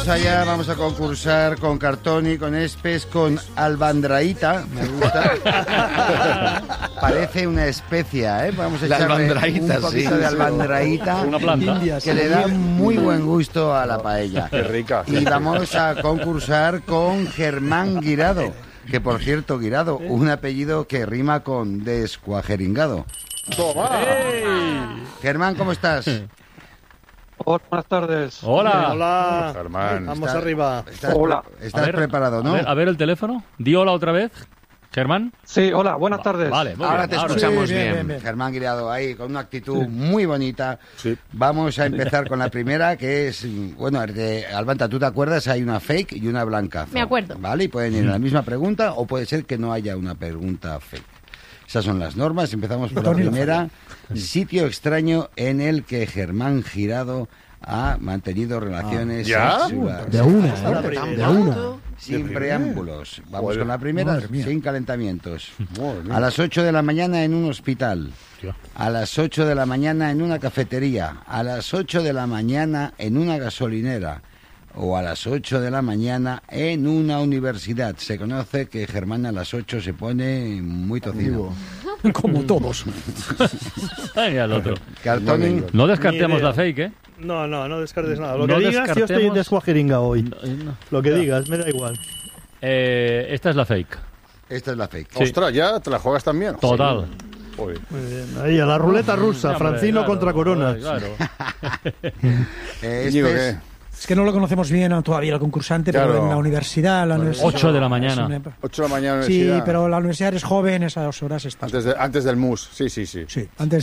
allá, vamos a concursar con Cartoni, con Espes, con albandraíta, me gusta. Parece una especia, ¿eh? Vamos a echarle un poquito de albandraíta, una planta que le da muy buen gusto a la paella. Qué rica. Y vamos a concursar con Germán Guirado, que por cierto, Guirado, un apellido que rima con descuajeringado. ¡Toma! Germán, ¿cómo estás? Hola, buenas tardes. Hola. Hola, Germán. Vamos arriba. Estás preparado, ¿no? A ver el teléfono. Di hola otra vez, Germán. Sí, hola, buenas tardes. Vale, muy Ahora bien. te escuchamos sí, bien. bien. Germán Guirado ahí, con una actitud muy bonita. Sí. Vamos a empezar con la primera, que es... Bueno, Albanta, ¿tú te acuerdas? Hay una fake y una blanca. Me acuerdo. Vale, y pueden ir a la misma pregunta o puede ser que no haya una pregunta fake. Esas son las normas. Empezamos por la primera. Sitio extraño en el que Germán Guirado ha mantenido relaciones ¿Ya? sexuales. De una. Sin preámbulos. Vamos con la primera, Madre mía. sin calentamientos. Madre mía. A las 8 de la mañana en un hospital. A las 8 de la mañana en una cafetería. A las 8 de la mañana en una gasolinera. O a las 8 de la mañana en una universidad. Se conoce que Germán a las 8 se pone muy tocido. Como todos. Ay, al otro. Cartoni, No descartemos Ni idea. la fake, ¿eh? No descartes nada. Lo No que digas, yo estoy descartemos- de Suajeringa hoy. No. Lo que digas, me da igual. Esta es la fake. esta es la fake. Sí. Ostras, ¿ya te la juegas también? Total. Joder. Muy bien. Ahí, a la ruleta rusa, Hombre, Francino claro, contra Corona. Claro. Íñigo, Este es- ¿qué? Es que no lo conocemos bien todavía el concursante, Claro. pero en la universidad... 8 de la mañana. 8 de la mañana Sí, universidad. pero la universidad eres joven, esas horas estás... Antes del MUS, sí. Sí, antes...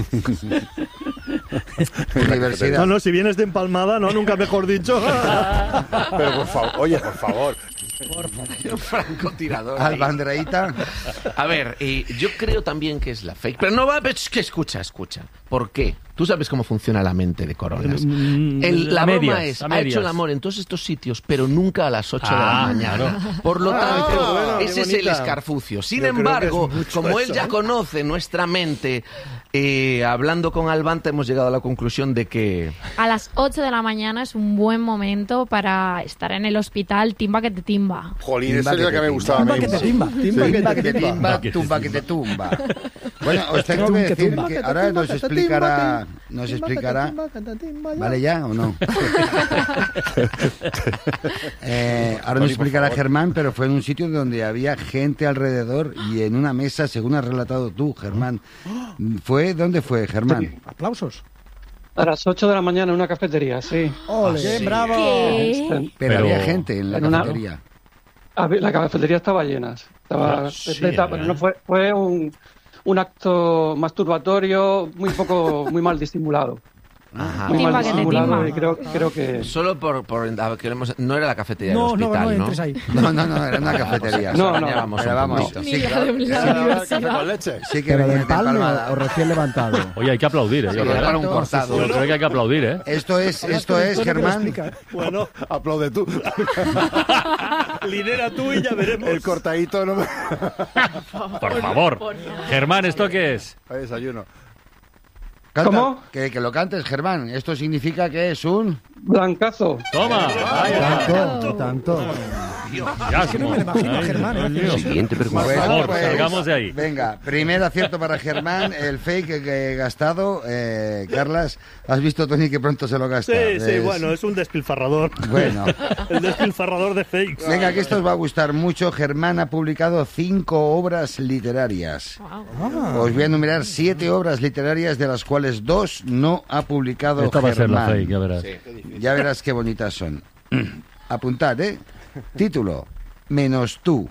Universidad. No, si vienes de empalmada, no, nunca mejor dicho. Pero por favor, oye, por favor. Francotirador. Albandraíta. A ver, yo creo también que es la fake. Pero no va... Es que escucha. ¿Por qué? Tú sabes cómo funciona la mente de Coronas. La broma es, ha hecho el amor en todos estos sitios, pero nunca a las 8 de la mañana. claro. Por lo tanto, qué bueno, qué ese es el bonita. escarfucio. Sin Yo creo embargo, que es mucho como él eso, ya ¿eh? conoce nuestra mente, hablando con Albanta hemos llegado a la conclusión de que... A las 8 de la mañana es un buen momento para estar en el hospital, timba que te timba. Jolín, Timba esa es que la te que me timba. gustaba a mí. Timba que te timba. Timba que te timba, tumba que te tumba. Bueno, os tengo que decir que ahora nos explicará... ¿Vale ya o no? Ahora nos explicará Germán, pero fue en un sitio donde había gente alrededor y en una mesa, según has relatado tú, Germán. ¿Dónde fue, Germán? Aplausos. A las 8 de la mañana en una cafetería, sí. ¡Ole! ¡Bravo! ¿Qué? Pero había gente en la en una- cafetería. La cafetería estaba llena. Estaba Sí, repleta, pero no fue un acto masturbatorio muy mal disimulado. Ajá. Muy Timba mal que te disimulado timba. y creo que... Solo no era la cafetería No, del no, hospital, no ¿no? entres ahí. No, era una cafetería. No, Pero no. vamos, Ni sí, la claro. de la universidad. con leche. Sí que ¿Pero de venía de empalme empalmada. o recién levantado? Oye, hay que aplaudir, ¿eh? Yo creo, para un cortado. yo creo que hay que aplaudir, ¿eh? Esto es, Germán. Bueno, Aplaude tú. lidera tú y ya veremos. El cortadito no me... Por favor. Germán, ¿esto qué es? Hay desayuno. Canta, ¿Cómo? Que lo cantes, Germán. Esto significa que es un... Blancazo. Toma. Tanto. Ya, que no me lo imagino a Germán, ¿eh? Siguiente pregunta. Por favor, salgamos de ahí. Venga, primer acierto para Germán, el fake que he gastado. Carlas, ¿has visto, Tony, que pronto se lo gasta? Sí, bueno, es un despilfarrador. Bueno. El despilfarrador de fakes. Venga, que esto os va a gustar mucho. Germán ha publicado 5 obras literarias. Os voy a enumerar 7 obras literarias, de las cuales 2 no ha publicado Esta va a ser la Germán. fake, ya verás. Ya verás qué bonitas son. Apuntad, ¿eh? Título: Menos tú.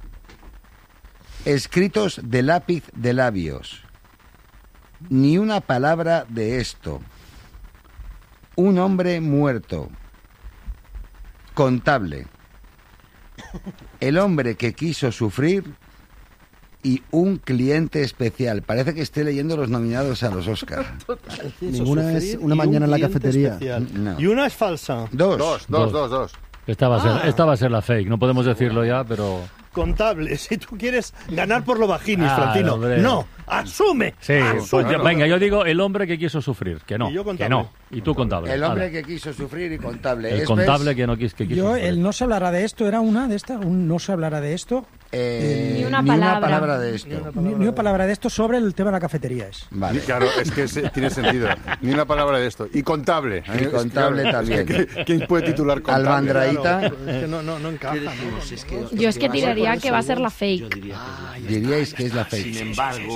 Escritos de lápiz de labios. Ni una palabra de esto. Un hombre muerto. Contable. El hombre que quiso sufrir. Y un cliente especial. Parece que esté leyendo los nominados a los Oscars. Ninguna es una mañana en la cafetería. No. Y una es falsa. Dos. Dos. Esta va a ser la fake, no podemos decirlo ya, pero... Contable, si tú quieres ganar por lo vaginis, Ah, Florentino. hombre. No, asume. Sí, pues venga, yo digo el hombre que quiso sufrir, que no, Y yo que contable. no. Y tú contable. El hombre Hala. que quiso sufrir y contable. El ¿Es, contable ves? que no quiso Yo, sufrir. el no se hablará de esto, era una de estas, un no se hablará de esto. Ni una Ni una palabra. palabra de esto. Ni una palabra de esto sobre el tema de la cafetería. Vale. Claro, es que tiene sentido. Ni una palabra de esto. Y contable. Y contable Claro, también. ¿Quién puede titular contable? Albandraíta. Es que no encaja. ¿no? Yo es que tiraría que va a ser la fake. Diríais que es la fake. Sin embargo,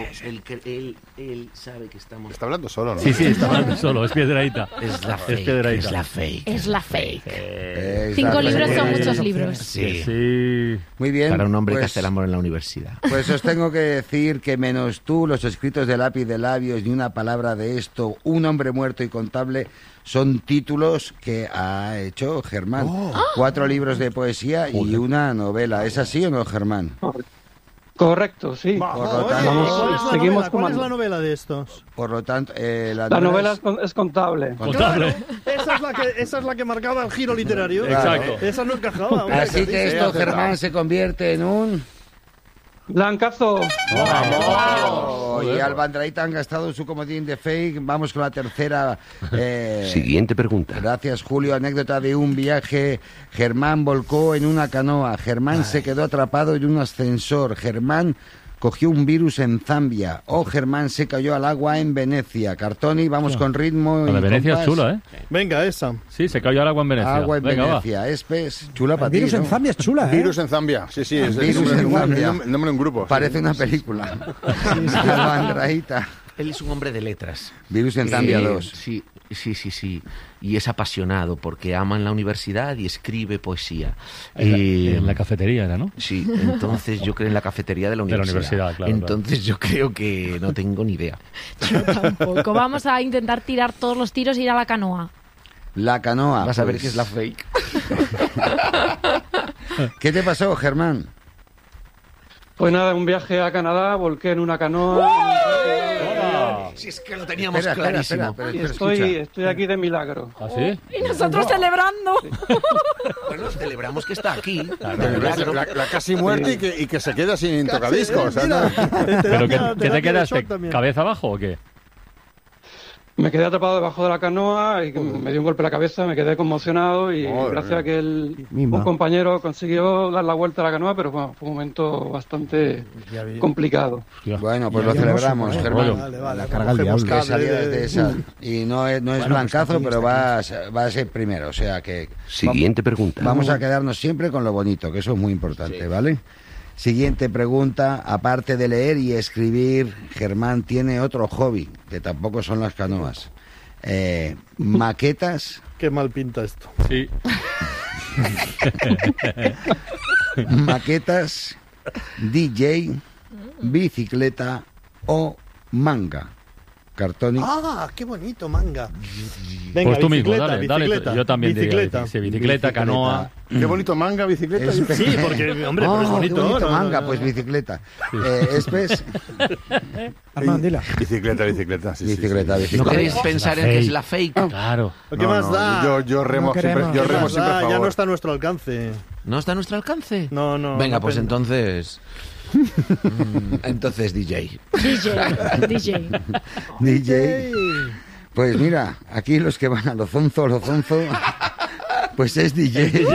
él sabe que estamos... Está hablando solo, ¿no? Sí, está hablando solo, es Piedrahita. Es la fake. Piedrahita. Es la fake. Es la fake. Es 5 la libros fake. son muchos libros. Sí. Sí. Muy bien. Para un hombre que pues, hace el amor en la universidad. Pues os tengo que decir que menos tú, los escritos de lápiz de labios, ni una palabra de esto, un hombre muerto y contable, son títulos que ha hecho Germán. 4 libros de poesía y una novela. ¿Es así o no, Germán? Correcto, sí. Por lo Oye, tanto, seguimos ¿cuál es tomando. la novela de estos? por lo tanto La novela es contable. Contable. Esa es la que marcaba el giro literario. Exacto. Esa no encajaba. hombre, Así que esto, sí, Germán, se convierte en un... Blancazo. ¡Vamos! Y Albandraíta han gastado su comodín de fake. Vamos con la tercera. Siguiente pregunta. Gracias, Julio. Anécdota de un viaje. Germán volcó en una canoa. Germán se quedó atrapado en un ascensor. Germán cogió un virus en Zambia. Germán se cayó al agua en Venecia. Cartoni, vamos con ritmo. La de y Venecia es compás. chula, ¿eh? Venga, esa. Sí, se cayó al agua en Venecia. Agua en Venga, Venecia. Espes, chula para ti, Virus en ¿no? Zambia es chula, ¿eh? Virus en Zambia. Sí, sí. Es Virus en Zambia. el nombre de un grupo. Parece una película. Albandraíta. Él es un hombre de letras. Virus en Zambia 2. Sí. Y es apasionado porque ama en la universidad y escribe poesía. En la cafetería era, ¿no? Sí, entonces yo creo en la cafetería de la De la universidad. universidad, claro, Entonces yo creo que no tengo ni idea. Yo tampoco. Vamos a intentar tirar todos los tiros e ir a la canoa. La canoa. Vas a ver pues. que es la fake. ¿Qué te pasó, Germán? Pues nada, un viaje a Canadá, volqué en una canoa. Si es que lo teníamos Espera, clarísimo. Y escucha. estoy aquí de milagro. ¿Ah, sí? Y nosotros celebrando. Bueno, celebramos que está aquí. La casi muerte y que se queda sin tocadiscos. Mira, ¿Pero terapia qué te de quedaste? shock también. ¿Cabeza abajo o qué? Me quedé atrapado debajo de la canoa y me dio un golpe en la cabeza, me quedé conmocionado y Madre gracias mía. a que Mima. un compañero consiguió dar la vuelta a la canoa, pero bueno, fue un momento bastante complicado. Bueno, pues Ya, lo ya celebramos, no sé, Germán. Vale, La carga al cogemos diablo. Que cable salías de esa. Y no es blancazo, pues pero va a ser primero. O sea que Siguiente pregunta. vamos a quedarnos siempre con lo bonito, que eso es muy importante, ¿vale? Siguiente pregunta. Aparte de leer y escribir, Germán tiene otro hobby, que tampoco son las canoas. Maquetas, Qué mal pinta esto. Sí. maquetas, DJ, bicicleta o manga. Cartoni. Ah, qué bonito, manga. Venga, Pues tú mismo, bicicleta, dale. bicicleta, Yo también bicicleta. diría bicicleta, canoa. Qué bonito manga, bicicleta. Es- Sí, porque, hombre, pero es Oh, bonito. qué bonito ¿no? manga, No, pues no. bicicleta. Espes, Armand, dila. Bicicleta, sí. bicicleta, ¿No bicicleta. queréis pensar en que es la fake? Claro. ¿Qué más da? Yo remo No siempre, queremos. yo ¿Qué remo más siempre a da? Ya favor. no está a nuestro alcance. ¿No está a nuestro alcance? No, no. Venga, no pues pen- entonces... entonces DJ. DJ. DJ. Pues mira, aquí los que van a lo zonzo, pues es DJ.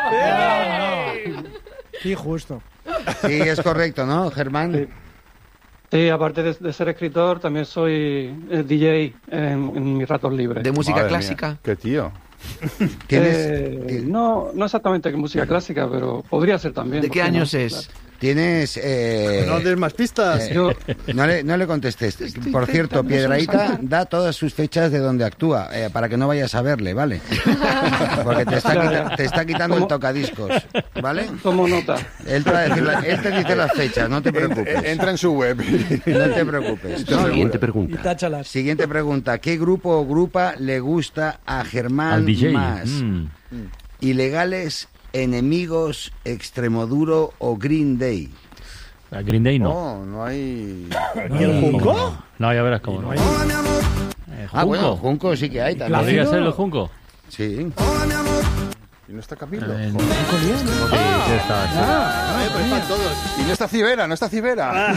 Sí, justo. Sí, es correcto, ¿no, Germán? Sí, aparte de ser escritor, también soy DJ en mis ratos libres. ¿De música Madre clásica? mía, qué tío. ¿Tienes, No exactamente que música clásica, pero podría ser también. ¿De qué ¿por no? años es? tienes No des más pistas. Yo, no le contestes. Por cierto, Piedraíta da todas sus fechas de donde actúa, para que no vayas a verle, ¿vale? Porque te está quitando el tocadiscos, ¿vale? tomo nota. Él te dice las fechas, no te preocupes. Entra en su web. No te preocupes. Siguiente Y pregunta. táchalas. Siguiente pregunta. ¿Qué grupo o grupa le gusta a Germán Al DJ. más? ¿Ilegales, Enemigos, Extremoduro o Green Day? A Green Day no. No, no hay... ¿Y el Junco? No, ya verás cómo no. Ah, bueno, Junco sí que hay también. ¿Podría ser el Junco? Sí. ¿Y no está Camilo? Sí, Joder. sí está. Sí. Pues están todos. Y no está Cibera, no está Cibera.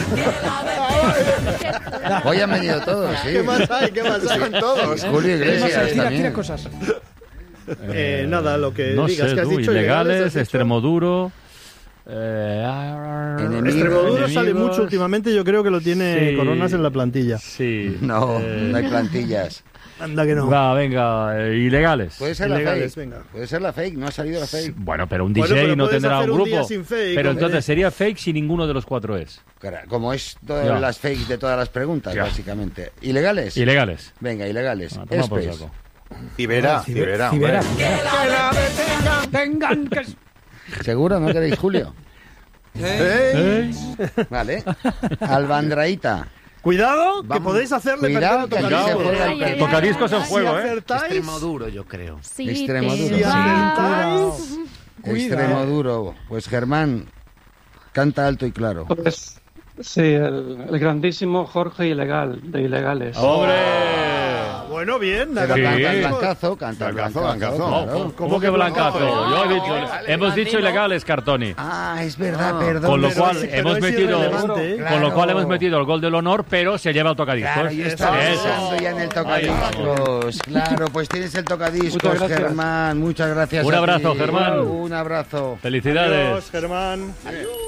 Hoy han venido todos, sí. ¿Qué más hay? ¿Qué más hay? Están todos. Julio Iglesias Tira también. cosas. Nada, lo que No digas. sé, ¿Qué has tú, dicho? ilegales, ¿has dicho? Extremoduro. Extremoduro sale mucho últimamente. Yo creo que lo tiene Sí. Coronas en la plantilla. Sí. No, no hay plantillas. Anda que no. Va, venga, ilegales. Puede ser Ilegales, la fake. venga. Puede ser la fake, no ha salido la fake. Bueno, pero un Bueno, DJ pero no puedes tendrá hacer un un día grupo. sin fake, Pero hombre. entonces sería fake si ninguno de los cuatro es. Como es todas Ya. las fakes de todas las preguntas, Ya. básicamente. ¿Ilegales? Ilegales. Venga, ilegales. Ah, toma por Espes. saco. Cibera. Cibera. Tengan que... ¿Seguro? ¿No queréis Julio? ¿Eh? Vale. Albandraíta. Cuidado, que Vamos. podéis hacerle Cuidado, perder que el aquí se tocadiscos. juega Ay, ay, el Tocadiscos en ay, juego, Si ¿eh? acertáis, Extremoduro, yo creo. Sí, Extremoduro. te si vas. acertáis, Extremoduro. Pues Germán, canta alto y claro. Pues sí, el grandísimo Jorge Ilegal, de Ilegales. ¡Hombre! bueno, bien. Pero Sí. canta el blancazo, canta el Blancazo, blancazo. blancazo. claro. ¿Cómo que blancazo? Yo he dicho, hemos dicho ilegales, Cartoni. Ah, es verdad, perdón. Con lo pero cual es- pero hemos es metido, irrelevante, ¿eh? con lo cual Claro. hemos metido el gol del honor, pero se lleva el tocadiscos. Claro, yo estaba Eso. pensando ya en el tocadiscos. Claro, pues tienes el tocadiscos, Muchas gracias. Germán. Muchas gracias. Un a abrazo, ti. Germán. Un abrazo. Felicidades. Adiós, Germán. Adiós.